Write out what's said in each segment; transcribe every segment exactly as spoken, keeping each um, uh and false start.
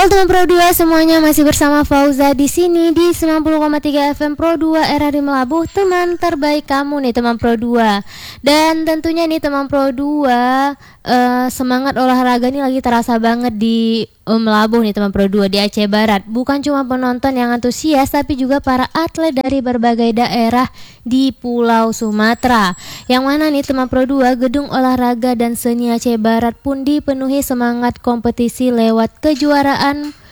Halo teman Pro dua semuanya, masih bersama Fauza di sini di sembilan puluh koma tiga F M Pro dua R R I Melabuh, teman terbaik kamu nih teman Pro dua. Dan tentunya nih teman Pro dua, uh, semangat olahraga nih lagi terasa banget di uh, Melabuh nih teman Pro dua, di Aceh Barat. Bukan cuma penonton yang antusias, tapi juga para atlet dari berbagai daerah di Pulau Sumatera. Yang mana nih teman Pro dua, gedung olahraga dan seni Aceh Barat pun dipenuhi semangat kompetisi lewat kejuaraan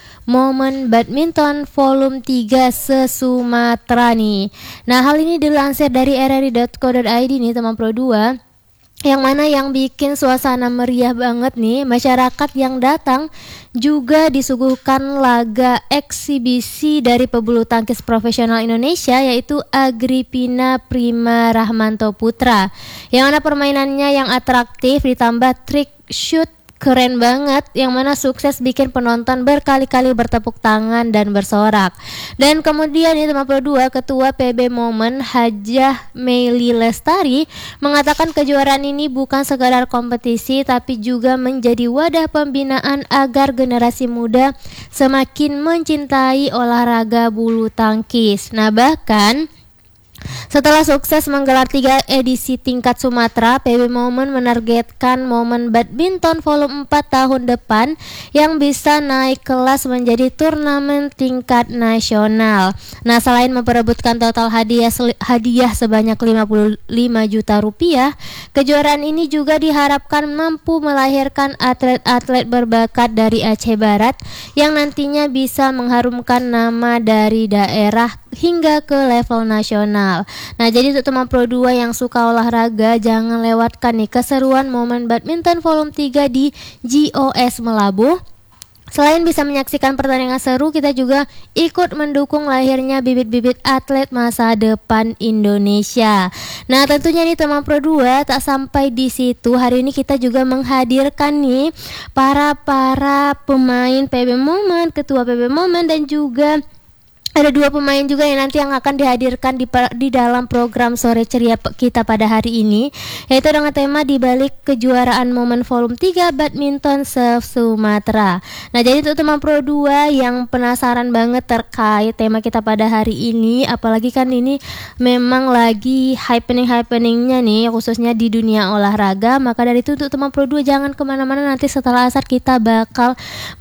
Momen Badminton Volume tiga se-Sumatera nih. Nah, hal ini dilansir dari r r i dot co dot i d nih teman Pro dua. Yang mana yang bikin suasana meriah banget nih, masyarakat yang datang juga disuguhkan laga eksibisi dari pebulu tangkis profesional Indonesia, yaitu Agripina Prima Rahmanto Putra. Yang mana permainannya yang atraktif ditambah trik shoot keren banget, yang mana sukses bikin penonton berkali-kali bertepuk tangan dan bersorak. Dan kemudian ini teman Pro dua, Ketua P B Momen Hajah Meili Lestari mengatakan kejuaraan ini bukan sekadar kompetisi, tapi juga menjadi wadah pembinaan agar generasi muda semakin mencintai olahraga bulu tangkis. Nah, bahkan setelah sukses menggelar tiga edisi tingkat Sumatera, P B Momen menargetkan Momen Badminton Volume empat tahun depan yang bisa naik kelas menjadi turnamen tingkat nasional. Nah, selain memperebutkan total hadiah hadiah sebanyak lima puluh lima juta rupiah, kejuaraan ini juga diharapkan mampu melahirkan atlet-atlet berbakat dari Aceh Barat yang nantinya bisa mengharumkan nama dari daerah hingga ke level nasional. Nah, jadi untuk teman Pro dua yang suka olahraga, jangan lewatkan nih keseruan Momen Badminton Volume tiga di G O S Melabuh. Selain bisa menyaksikan pertandingan seru, kita juga ikut mendukung lahirnya bibit-bibit atlet masa depan Indonesia. Nah, tentunya nih teman Pro dua, tak sampai di situ, hari ini kita juga menghadirkan nih para para pemain P B Momen, ketua P B Momen, dan juga ada dua pemain juga yang nanti yang akan dihadirkan di, di dalam program Sore Ceria kita pada hari ini, yaitu dengan tema di balik kejuaraan Momen Volume tiga Badminton se-Sumatera. Nah, jadi untuk teman Pro dua yang penasaran banget terkait tema kita pada hari ini, apalagi kan ini memang lagi happening-happeningnya nih, khususnya di dunia olahraga, maka dari itu untuk teman Pro dua jangan kemana-mana, nanti setelah asar kita bakal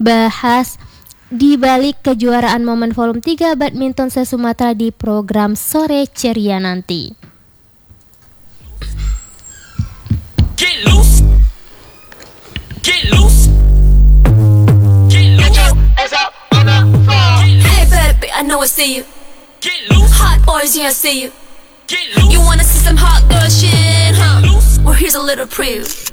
bahas di balik kejuaraan Momen Volume tiga Badminton se-Sumatera di program Sore Ceria nanti. Get loose. Get loose. Get loose. Get your ass up on the floor. Hey baby, I know I see you. Get loose. Hot boys, yeah I see you. Get loose. You wanna see some hot girl shit, huh? Well, here's a little preview.